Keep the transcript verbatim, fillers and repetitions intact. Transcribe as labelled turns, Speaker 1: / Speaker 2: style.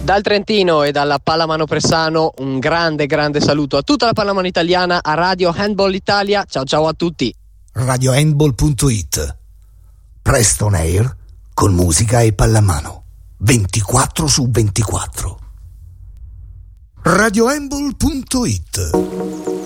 Speaker 1: Dal Trentino e dalla Pallamano Pressano un grande grande saluto a tutta la pallamano italiana, a Radio Handball Italia. Ciao ciao a tutti.
Speaker 2: radio handball punto it. Presto on air con musica e pallamano ventiquattro su ventiquattro. radio handball punto it.